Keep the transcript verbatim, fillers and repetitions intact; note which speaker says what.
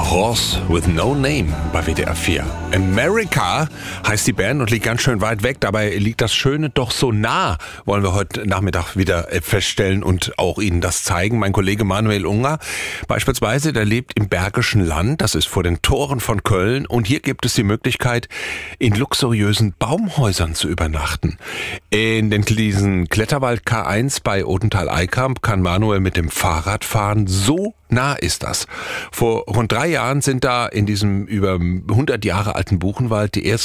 Speaker 1: Horse with No Name bei W D R vier. America heißt die Band und liegt ganz schön weit weg. Dabei liegt das Schöne doch so nah, wollen wir heute Nachmittag wieder feststellen und auch Ihnen das zeigen. Mein Kollege Manuel Unger beispielsweise, der lebt im Bergischen Land. Das ist vor den Toren von Köln. Und hier gibt es die Möglichkeit, in luxuriösen Baumhäusern zu übernachten. In den, diesen Kletterwald K eins bei Odenthal-Eikamp kann Manuel mit dem Fahrrad fahren. So nah ist das. Vor rund drei Jahren sind da in diesem über hundert Jahre alten Buchenwald die ersten